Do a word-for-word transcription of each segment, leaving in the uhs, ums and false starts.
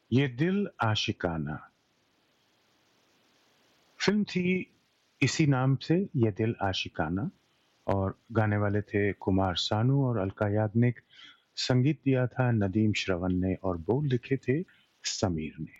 ये दिल आशिकाना फिल्म थी इसी नाम से, ये दिल आशिकाना। और गाने वाले थे कुमार सानू और अलका याग्निक। संगीत दिया था नदीम श्रवण ने और बोल लिखे थे समीर ने।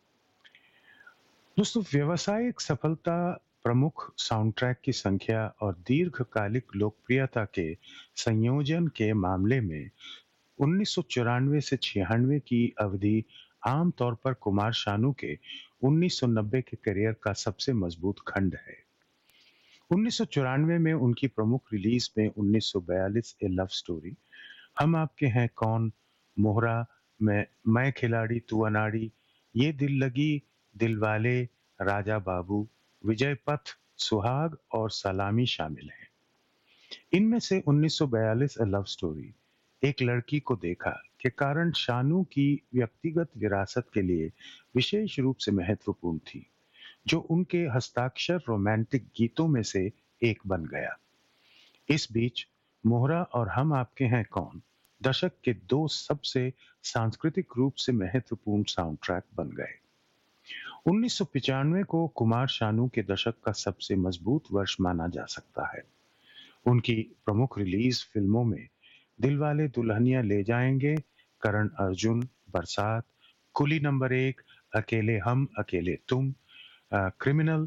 दोस्तों, व्यावसायिक सफलता, प्रमुख साउंडट्रैक की संख्या और दीर्घकालिक लोकप्रियता के संयोजन के मामले में उन्नीस सौ चौरानवे से छियानवे की अवधि आमतौर पर कुमार शानू के उन्नीस सौ नब्बे के करियर का सबसे मजबूत खंड है। उन्नीस सौ चौरानवे में उनकी प्रमुख रिलीज में उन्नीस सौ बयालीस ए लव स्टोरी, हम आपके हैं कौन, मोहरा, मैं मैं खिलाड़ी तू अनाड़ी, ये दिल लगी, दिलवाले, राजा बाबू, विजय पथ, सुहाग और सलामी शामिल हैं। इनमें से उन्नीस सौ बयालीस ए लव स्टोरी एक लड़की को देखा के कारण शानू की व्यक्तिगत विरासत के लिए विशेष रूप से महत्वपूर्ण थी, जो उनके हस्ताक्षर रोमांटिक गीतों में से एक बन गया। इस बीच मोहरा और हम आपके हैं कौन दशक के दो सबसे सांस्कृतिक रूप से महत्वपूर्ण साउंड ट्रैक बन गए। उन्नीस सौ पचानवे को कुमार शानू के दशक का सबसे मजबूत वर्ष माना जा सकता है। उनकी प्रमुख रिलीज फिल्मों में दिलवाले दुल्हनिया ले जाएंगे, करण अर्जुन, बरसात, कुली नंबर एक, अकेले हम अकेले तुम, अ, क्रिमिनल,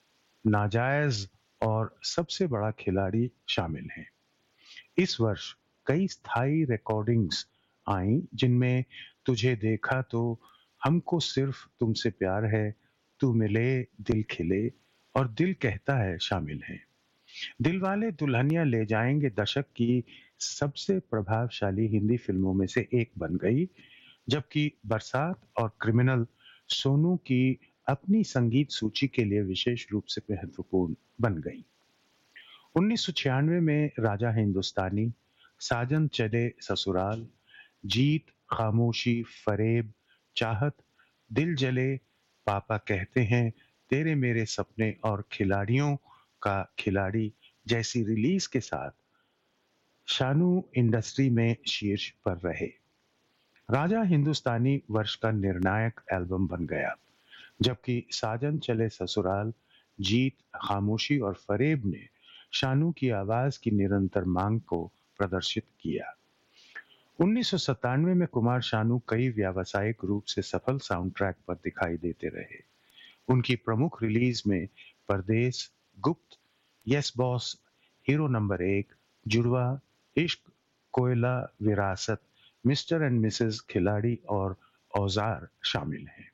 नाजायज और सबसे बड़ा खिलाड़ी शामिल हैं। इस वर्ष कई स्थायी रिकॉर्डिंग्स आई जिनमें तुझे देखा तो, हमको सिर्फ तुमसे प्यार है, तू मिले दिल खिले और दिल कहता है शामिल हैं। दिलवाले दुल्हनिया ले जाएंगे दशक की सबसे प्रभावशाली हिंदी फिल्मों में से एक बन गई, जबकि बरसात और क्रिमिनल सोनू की अपनी संगीत सूची के लिए विशेष रूप से महत्वपूर्ण बन गई। उन्नीस सौ छियानवे में राजा हिंदुस्तानी, साजन चले ससुराल, जीत, खामोशी, फरेब, चाहत, दिल जले, पापा कहते हैं, तेरे मेरे सपने और खिलाड़ियों का खिलाड़ी जैसी रिलीज के साथ शानू इंडस्ट्री में शीर्ष पर रहे। राजा हिंदुस्तानी वर्ष का निर्णायक एल्बम बन गया, जबकि साजन चले ससुराल, जीत, खामोशी और फरेब ने शानू की आवाज की निरंतर मांग को प्रदर्शित किया। उन्नीस सौ सत्तानवे में कुमार शानू कई व्यावसायिक रूप से सफल साउंड ट्रैक पर दिखाई देते रहे। उनकी प्रमुख रिलीज में परदेस, गुप्त, यस बॉस, हीरो नंबर एक, जुड़वा, इश्क, कोयला, विरासत, मिस्टर एंड मिसेस खिलाड़ी और औजार शामिल हैं।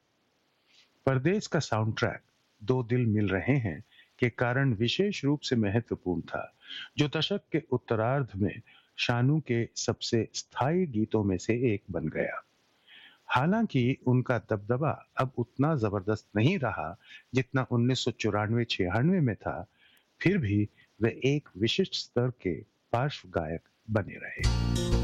परदेस का साउंड ट्रैक दो दिल मिल रहे हैं के कारण विशेष रूप से महत्वपूर्ण था, जो दशक के उत्तरार्ध में शानू के सबसे स्थायी गीतों में से एक बन गया। हालांकि उनका दबदबा अब उतना जबरदस्त नहीं रहा जितना उन्नीस सौ चौरानवे छियानवे में था, फिर भी वे एक विशिष्ट स्तर के पार्श्व गायक बने रहे।